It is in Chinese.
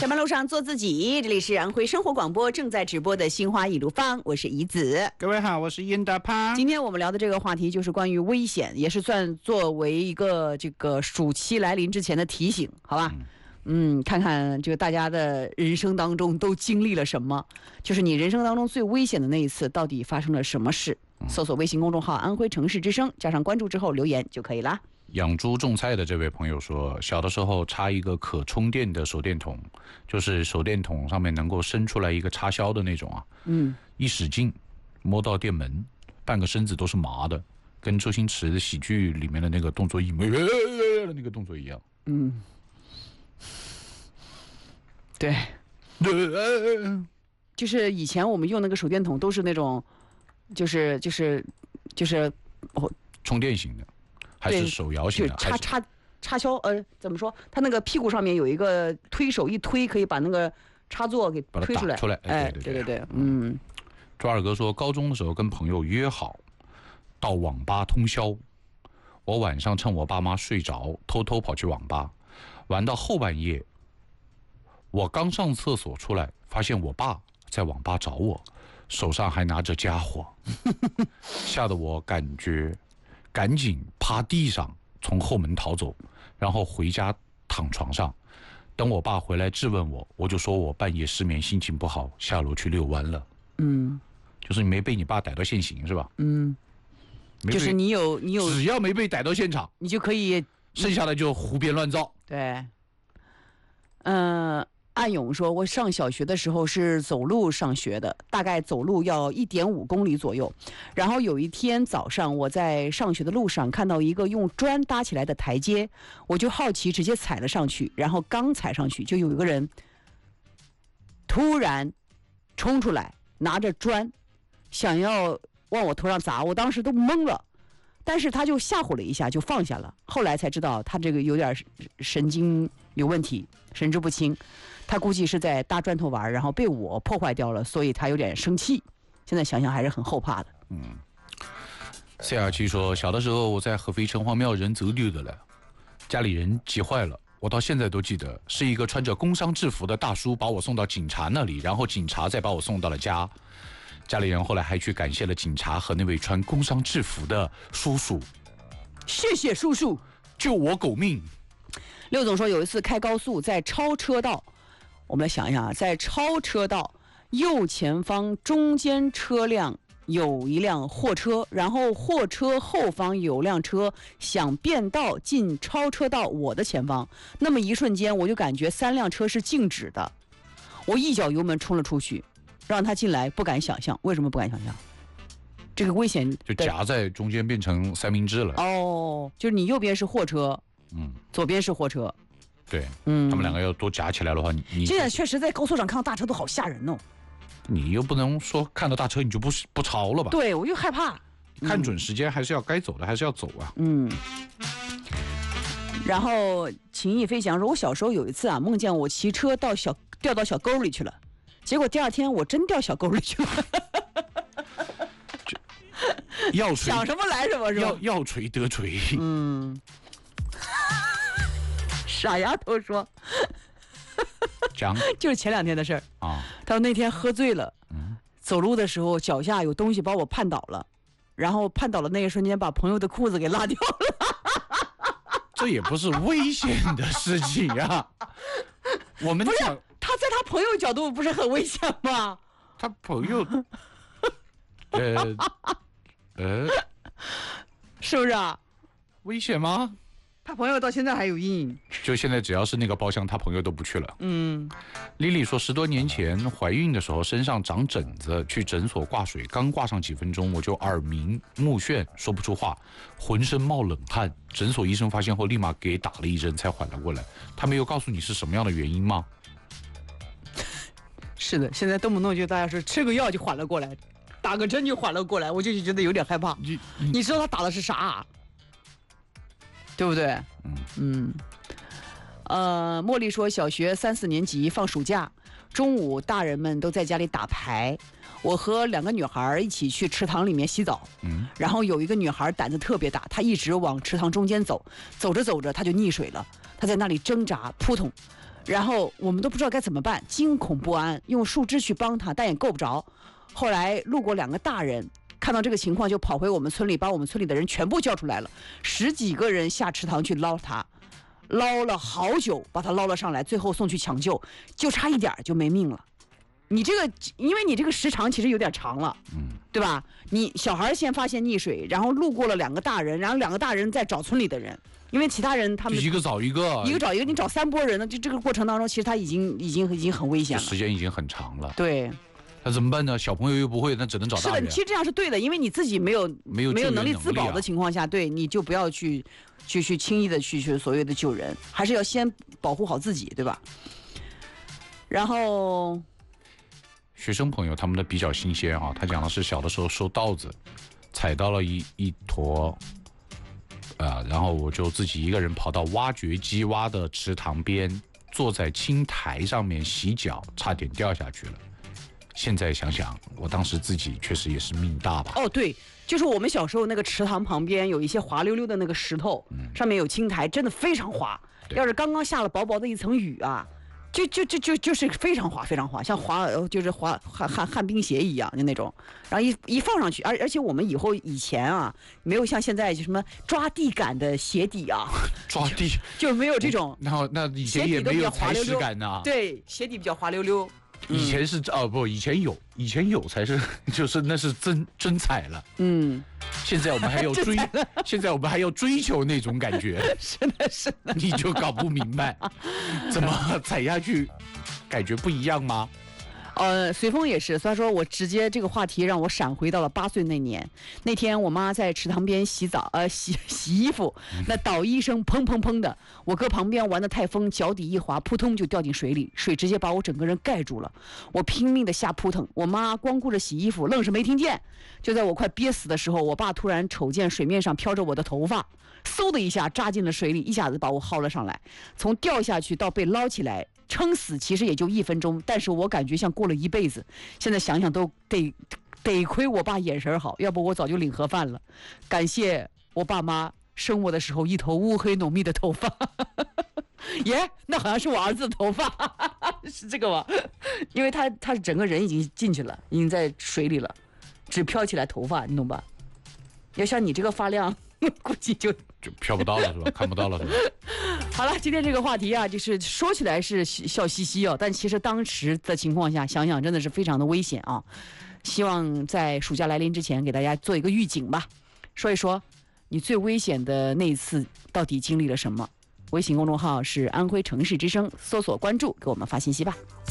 下班路上做自己，这里是安徽生活广播正在直播的心花一路芳，我是怡子。 各位好，我是殷大胖。 今天我们聊的这个话题就是关于危险，也是算作为一个这个暑期来临之前的提醒，好吧？看看这个大家的人生当中都经历了什么，就是你人生当中最危险的那一次到底发生了什么事？搜索微信公众号安徽城市之声，加上关注之后留言就可以啦。 养猪种菜的这位朋友说，小的时候插一个可充电的手电筒，就是手电筒上面能够伸出来一个插销的那种啊，一使劲摸到电门，半个身子都是麻的，跟周星驰的喜剧里面的那个动作一模那个动作一样。 对，就是以前我们用那个手电筒都是那种，就是充电型的，还是手摇型的？ 插销，怎么说？它那个屁股上面有一个推手，一推可以把那个插座给推出来。对。 周二哥说，高中的时候跟朋友约好到网吧通宵，我晚上趁我爸妈睡着，偷偷跑去网吧，玩到后半夜。我刚上厕所出来，发现我爸在网吧找我，手上还拿着家伙，吓得我赶紧趴地上从后门逃走，然后回家躺床上。等我爸回来质问我，我就说我半夜失眠，心情不好，下楼去遛弯了。就是你没被你爸逮到现行是吧？ 就是你有， 只要没被逮到现场， 你就可以， 剩下的就胡编乱造。 对，暗勇说，我上小学的时候是走路上学的，大概走路要1.5公里左右。然后有一天早上，我在上学的路上看到一个用砖搭起来的台阶，我就好奇直接踩了上去。然后刚踩上去，就有一个人突然冲出来，拿着砖想要往我头上砸，我当时都懵了。但是他就吓唬了一下就放下了，后来才知道他这个有点神经有问题，神志不清。他估计是在搭砖头玩，然后被我破坏掉了，所以他有点生气。现在想想还是很后怕的。 CR7说，小的时候我在合肥城隍庙人走丢的了，家里人急坏了，我到现在都记得，是一个穿着工商制服的大叔把我送到警察那里，然后警察再把我送到了家。家里人后来还去感谢了警察和那位穿工商制服的叔叔， 谢谢叔叔， 救我狗命。 六总说，有一次开高速，在超车道，我们来想一下，在超车道右前方中间车辆有一辆货车，然后货车后方有辆车想变道进超车道我的前方，那么一瞬间我就感觉3辆车是静止的，我一脚油门冲了出去，让他进来，不敢想象。为什么不敢想象？这个危险就夹在中间变成三明治了。 就是你右边是货车，左边是货车。 对，他们两个要多夹起来的话，你现在确实在高速上看到大车都好吓人哦。 你又不能说看到大车你就不超了吧？ 对，我就害怕。 看准时间，还是要该走的还是要走啊。 然后情意飞翔说，我小时候有一次啊，梦见我骑车掉到小沟里去了，结果第二天我真掉小沟里去了。想什么来什么是吧？ 要锤得锤。 傻丫头说， 讲就是前2天的事儿啊。 他说那天喝醉了，走路的时候脚下有东西把我绊倒了，然后绊倒的那一瞬间把朋友的裤子给拉掉了。 这也不是危险的事情啊。我们讲， 他在他朋友角度不是很危险吗？ 他朋友， 是不是啊？ 危险吗？ 他朋友到现在还有阴影。 就现在只要是那个包厢，他朋友都不去了。丽丽说，10多年前怀孕的时候身上长疹子，去诊所挂水，刚挂上几分钟我就耳鸣目眩，说不出话，浑身冒冷汗。诊所医生发现后立马给打了一针才缓了过来。他没有告诉你是什么样的原因吗？ 是的，现在动不动就大家说吃个药就缓了过来，打个针就缓了过来，我就觉得有点害怕。你知道他打的是啥？对不对？茉莉说，小学3、4年级放暑假，中午大人们都在家里打牌，我和2个女孩一起去池塘里面洗澡。然后有一个女孩胆子特别大，她一直往池塘中间走，走着走着她就溺水了，她在那里挣扎扑通， 然后我们都不知道该怎么办，惊恐不安，用树枝去帮他，但也够不着。后来路过2个大人，看到这个情况就跑回我们村里，把我们村里的人全部叫出来了，10几个人下池塘去捞他，捞了好久，把他捞了上来，最后送去抢救，就差一点就没命了。你这个，因为你这个时长其实有点长了，对吧？你小孩先发现溺水，然后路过了2个大人，然后2个大人再找村里的人，因为其他人他们一个找一个， 你找3拨人呢，就这个过程当中，其实他已经很危险了， 时间已经很长了。 对。 那怎么办呢？小朋友又不会，那只能找大人。 是的，其实这样是对的，因为你自己没有能力自保的情况下，对，你就不要去轻易的去所谓的救人，还是要先保护好自己，对吧？然后， 学生朋友他们的比较新鲜啊，他讲的是小的时候收稻子，踩到了一坨，然后我就自己一个人跑到挖掘机挖的池塘边，坐在青苔上面洗脚，差点掉下去了。现在想想，我当时自己确实也是命大吧。 哦，对，就是我们小时候那个池塘旁边有一些滑溜溜的那个石头，上面有青苔，真的非常滑。要是刚刚下了薄薄的一层雨啊，就是非常滑，非常滑，像就是旱冰鞋一样的那种。然后一放上去，而且我们以前啊，没有像现在就什么抓地感的鞋底啊， 抓地就没有这种。 然后那以前也没有踩屎感呐。 对，鞋底比较滑溜溜。 以前是以前有才是，就是那是真踩了。现在我们还要现在我们还要追求那种感觉。 是的， 你就搞不明白，怎么踩下去，感觉不一样吗？ 随风也是，所以说我直接这个话题让我闪回到了8岁那年。那天我妈在池塘边洗澡，洗衣服，那倒衣声砰砰砰的，我搁旁边玩得太疯，脚底一滑，扑通就掉进水里，水直接把我整个人盖住了。我拼命的下扑腾，我妈光顾着洗衣服，愣是没听见。就在我快憋死的时候，我爸突然瞅见水面上飘着我的头发，嗖的一下扎进了水里，一下子把我薅了上来。从掉下去到被捞起来，撑死其实也就1分钟，但是我感觉像过了一辈子。现在想想都得亏我爸眼神好，要不我早就领盒饭了。感谢我爸妈生我的时候一头乌黑浓密的头发。耶，那好像是我儿子的头发。是这个吗？因为他整个人已经进去了，已经在水里了，只飘起来头发，你懂吧？要像你这个发量，估计就飘不到了是吧？看不到了是吧？ 好了，今天这个话题啊，就是说起来是笑嘻嘻哦，但其实当时的情况下，想想真的是非常的危险啊。希望在暑假来临之前，给大家做一个预警吧，说一说你最危险的那一次到底经历了什么。微信公众号是安徽城市之声，搜索关注，给我们发信息吧。